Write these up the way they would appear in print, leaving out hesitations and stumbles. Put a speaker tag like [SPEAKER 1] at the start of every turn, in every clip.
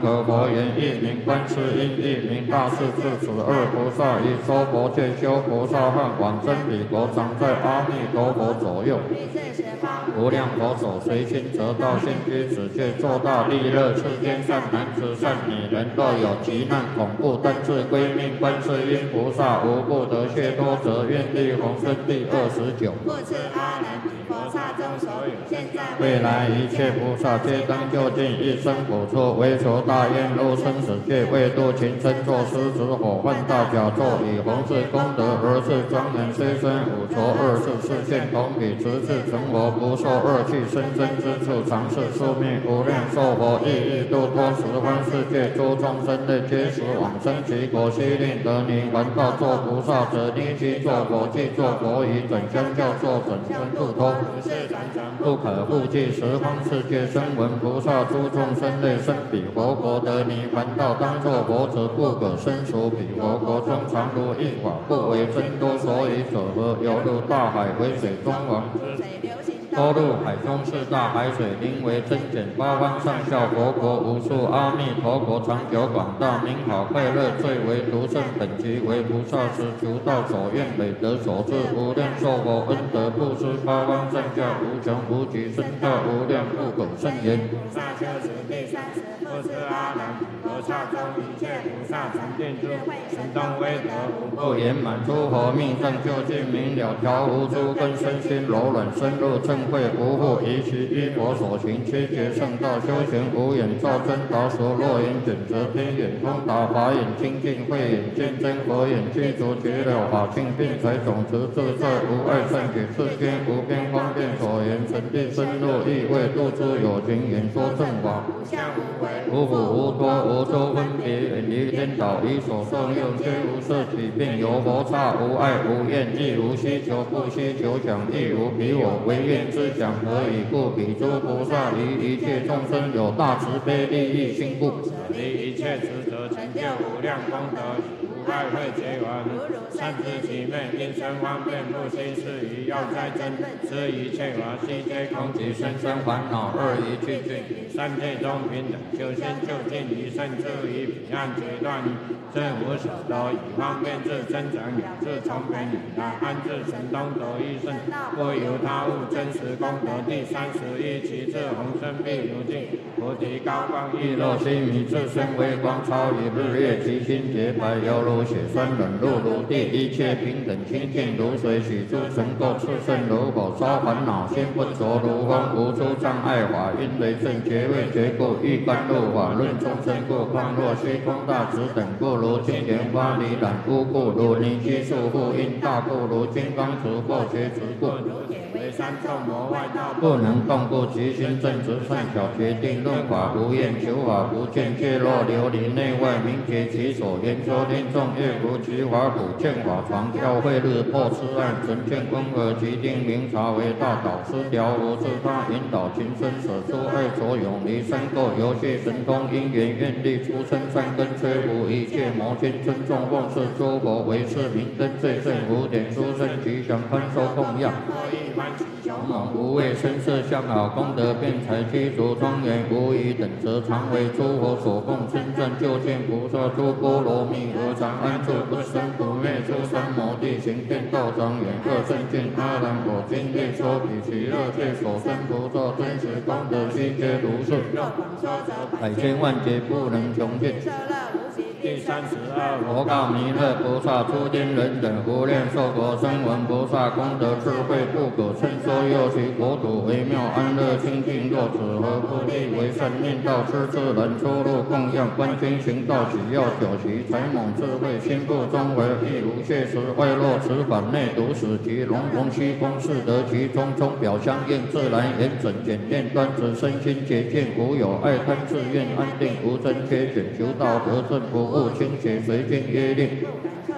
[SPEAKER 1] 可佛言：一名观世音，一名大势至。此二菩萨以娑婆界修菩萨和往生彼国，常在阿弥陀佛左右。无量佛手随心得道，现居此界，作大利乐。世间善男子、善女人，若有急难恐怖，但自归命观世音菩萨，无不得解脱者。愿力宏生第29。复次阿难，彼菩萨中所有现在未来一切菩萨，皆当就近一生补处，为求大愿入生死界，为度群生，作狮子火犯大甲座，以弘誓功德而是庄严，虽生五浊恶世，视现同体，直至成佛，不受恶趣生生之处，常是宿命无量寿佛，亦欲度脱十方世界诸众生类，皆时往生其国。须令得泥还道作菩萨者，立即作佛，即作佛以准相教，作准身度脱，不可复计十方世界声闻菩萨诸众生类，生彼佛国得泥还道，当作佛者，不可生属彼佛国中，常如一法，不为真多。所以者何？犹如大海为水中王，多入海中是大海水，名为真简。八方上下佛国无数，阿弥陀佛长久广大，名好快乐，最为独胜。本集为菩萨时求道所愿美德所致，无量寿佛恩德布施，八方上下无穷无极，身教无量，不可胜言。菩萨修持第30，复次阿难，菩萨中一切菩萨成定智慧，神通威德无不圆满，诸佛命正究竟明了，调伏诸根，身心柔软，深入正慧，无复疑其依佛所行，七劫圣道修行，无眼照真达所，若眼卷则天眼通达，法眼清净，慧眼见真，佛眼具足绝了法性，并财种子自在，无碍善解，世间无边方便所言，神地深入意味，度诸有情，演说正法，无相无为，无苦无多，无周分别，远离颠倒，以所受用，虽无色起，并有佛刹，无爱无厌，亦无需求，不需求想，亦无彼我，唯愿之想。何以故？彼诸菩萨于一切众生有大慈悲利益心故，离一切执着，成就无量功德，无爱会结缘，善知其昧，因生方便，不心是疑，要哉真，知一切法悉皆空，即生生烦恼二一去尽，三界中平等，修心就近于圣智，于彼岸决断，正无所得，以方便智增长，有智从本以来，安置神通得一胜，不由他物，真实功德。第31，其智宏生必如镜，菩提高光亦若须弥，自身微光，超于日月，其心洁白，犹如血栓，冷露如地，一切平等，清净如水，许诸尘垢，炽盛如火，烧烦恼心，浑浊如风，无诸障碍法，因为正觉未觉故，欲甘露法论众生故，况若虚空大直等，不如金莲花离染污故，如泥积束缚，因大故，如金刚杵或学直故，三众魔外道不能动故，其心正直善巧，决定论法，无厌求法，不见界若琉璃内外，明觉其所言说听众，越如其法普见法常教会日破痴暗，纯见温和，即定明察为大导师，调伏自他，引导情深，舍出爱所永离三垢，游戏神通因缘愿力，出生三根，摧伏一切魔心，尊重奉事诸佛为是明灯，最胜无点，殊胜吉祥，宽收供养。无畏声色相好，功德辩才具足庄严，无疑等则常为诸佛所供，称赞究竟菩萨诸波罗蜜，何常安住不生不灭，诸三摩地行遍道场，远各圣境。阿难，我今列说彼其乐界所生菩萨真实功德，悉皆如是，百千万劫不能穷尽。第32，佛告弥勒菩萨：诸天人等，无量寿佛声闻菩萨功德智慧不可称说，又其国土微妙安乐清净，若此何不立为善念道，施自然出入供养，观经行道，只要久习，才猛智慧，心不中为，亦无谢时，外落此法内独使其龙龙虚空是得其中，钟表相应，自然严整简练，端直身心洁净，无有爱贪自愿，安定无真缺卷，求道得正不误倾斜，随经约令。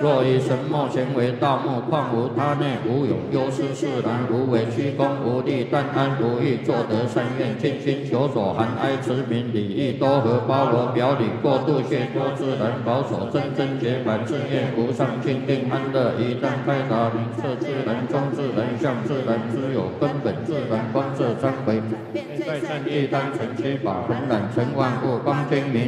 [SPEAKER 1] 若以神墨前为道目，况无他内，无有忧思释然，无为虚空，无力断安，无欲作得善愿，尽心求索，含哀慈悯礼义多和，包罗表里，过度谢多自然，保守真真洁白，自愿无上清净安乐，一旦开达明彻自然，中自然，相自然，知有根本自然，光色三回，在善业当成七宝，恒染成万物，光清明。